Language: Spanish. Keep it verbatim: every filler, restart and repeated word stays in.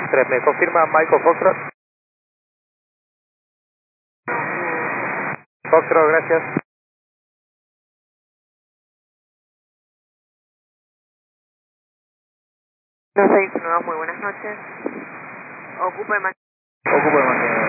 tres, ¿me confirma Michael Foxtrot? Foxtrot, gracias. dos seis uno, muy buenas noches. Ocupa el Ocupo el máquina.